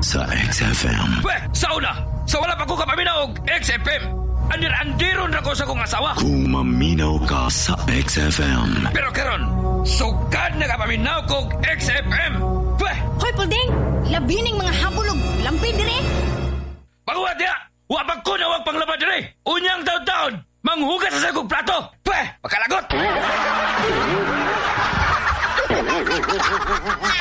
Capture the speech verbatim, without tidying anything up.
sa X F M. Weh, sauna! Sa wala pa ko kapaminaw og X F M. Andir-andiron na ko sa kong asawa. Kung maminaw ka sa X F M. Pero karon, sugad na kapaminaw ko og X F M. Weh! Hoy, Pulding! Labining mga habulog. Lampid dire. Paguwa diya! Wapag ko na wag panglabad dire. Unyang taon-taon, manghugas sa sagong plato. Weh! Makalagot!